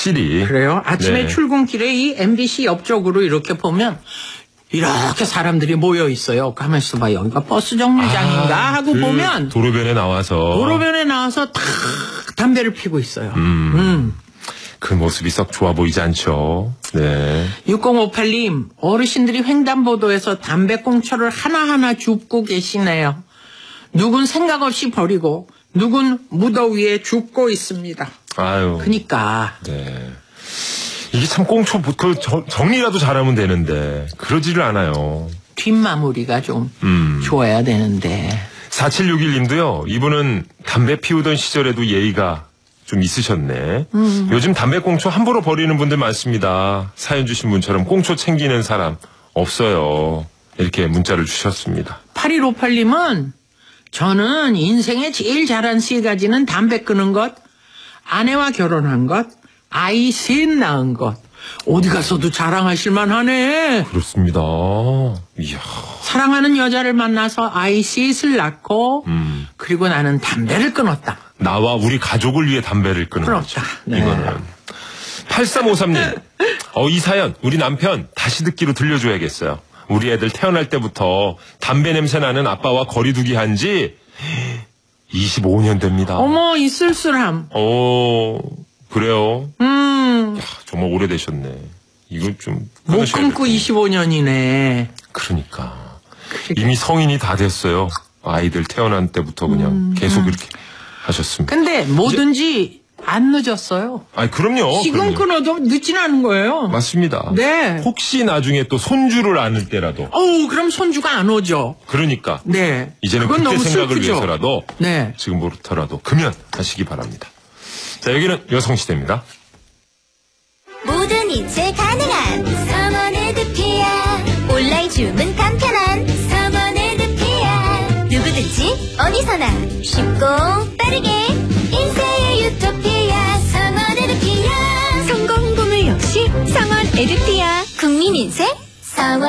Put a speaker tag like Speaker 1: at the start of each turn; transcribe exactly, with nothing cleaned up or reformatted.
Speaker 1: 확실히.
Speaker 2: 그래요? 아침에
Speaker 1: 네.
Speaker 2: 출근길에 이 엠비씨 옆쪽으로 이렇게 보면 이렇게 사람들이 모여 있어요. 가만있어 봐. 여기가 버스 정류장인가
Speaker 1: 아,
Speaker 2: 하고
Speaker 1: 그
Speaker 2: 보면
Speaker 1: 도로변에 나와서
Speaker 2: 도로변에 나와서 탁 담배를 피고 있어요.
Speaker 1: 음.
Speaker 2: 음.
Speaker 1: 그 모습이 썩 좋아 보이지 않죠. 네.
Speaker 2: 육공오팔 님, 어르신들이 횡단보도에서 담배꽁초를 하나하나 줍고 계시네요. 누군 생각 없이 버리고 누군 무더위에 죽고 있습니다.
Speaker 1: 아유.
Speaker 2: 그니까.
Speaker 1: 네. 이게 참 꽁초 그 정리라도 잘하면 되는데 그러지를 않아요.
Speaker 2: 뒷마무리가 좀
Speaker 1: 음.
Speaker 2: 좋아야 되는데.
Speaker 1: 사칠육일 님도요. 이분은 담배 피우던 시절에도 예의가 좀 있으셨네. 음. 요즘 담배 꽁초 함부로 버리는 분들 많습니다. 사연 주신 분처럼 꽁초 챙기는 사람 없어요. 이렇게 문자를 주셨습니다.
Speaker 2: 팔일오팔 님은 저는 인생에 제일 잘한 세 가지는 담배 끊은 것, 아내와 결혼한 것, 아이 셋 낳은 것. 어디 가서도 자랑하실 만하네.
Speaker 1: 그렇습니다. 이야.
Speaker 2: 사랑하는 여자를 만나서 아이 셋을 낳고
Speaker 1: 음.
Speaker 2: 그리고 나는 담배를 끊었다.
Speaker 1: 나와 우리 가족을 위해 담배를 끊은
Speaker 2: 부럽다.
Speaker 1: 거죠.
Speaker 2: 네.
Speaker 1: 이거는. 팔삼오삼 님. 어, 이 사연 우리 남편 다시 듣기로 들려줘야겠어요. 우리 애들 태어날 때부터 담배 냄새 나는 아빠와 거리두기 한 지 이십오 년 됩니다.
Speaker 2: 어머, 이 쓸쓸함.
Speaker 1: 어, 그래요?
Speaker 2: 음.
Speaker 1: 야, 정말 오래되셨네. 이거 좀.
Speaker 2: 못 끊고 이십오 년이네.
Speaker 1: 그러니까.
Speaker 2: 그러게.
Speaker 1: 이미 성인이 다 됐어요. 아이들 태어난 때부터 그냥
Speaker 2: 음,
Speaker 1: 계속
Speaker 2: 음.
Speaker 1: 이렇게 하셨습니다.
Speaker 2: 근데 뭐든지 안 늦었어요.
Speaker 1: 아니, 그럼요.
Speaker 2: 지금
Speaker 1: 그럼요.
Speaker 2: 끊어도 늦진 않은 거예요.
Speaker 1: 맞습니다.
Speaker 2: 네.
Speaker 1: 혹시 나중에 또 손주를 안을 때라도.
Speaker 2: 어우, 그럼 손주가 안 오죠.
Speaker 1: 그러니까.
Speaker 2: 네.
Speaker 1: 이제는
Speaker 2: 그건
Speaker 1: 그때
Speaker 2: 너무
Speaker 1: 생각을
Speaker 2: 슬프죠.
Speaker 1: 위해서라도.
Speaker 2: 네.
Speaker 1: 지금부터라도 금연하시기 바랍니다. 자, 여기는 여성시대입니다.
Speaker 3: 모든 인쇄 가능한 서머네드피아. 온라인 주문 간편한 서머네드피아. 누구든지 어디서나 쉽고 빠르게 인쇄의 유토피아 서머네드피아. 성공 보물 역시 서머네드피아. 국민 인쇄 서머